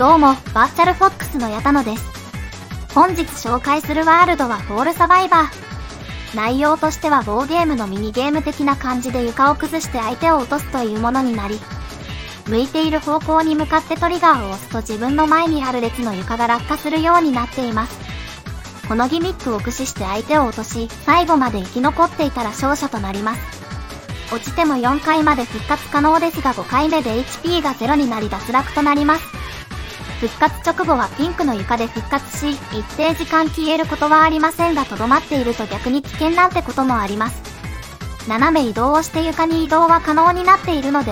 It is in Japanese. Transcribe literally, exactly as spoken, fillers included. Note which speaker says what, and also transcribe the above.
Speaker 1: どうも、バーチャルフォックスの矢田野です。本日紹介するワールドはフォールサバイバー。内容としてはウォーゲームのミニゲーム的な感じで床を崩して相手を落とすというものになり、向いている方向に向かってトリガーを押すと自分の前にある列の床が落下するようになっています。このギミックを駆使して相手を落とし、最後まで生き残っていたら勝者となります。落ちてもよんかいまで復活可能ですがごかいめで エイチピー がゼロになり脱落となります。復活直後はピンクの床で復活し、一定時間消えることはありませんがとどまっていると逆に危険なんてこともあります。斜め移動をして床に移動は可能になっているので